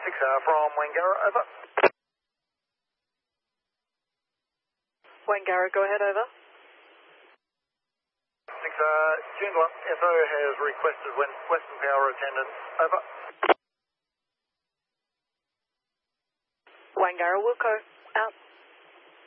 from Wangara, over. Wangara, go ahead, over. 6, Joondalup, FO has requested Western Power attendance, over. Wangara, Wilco.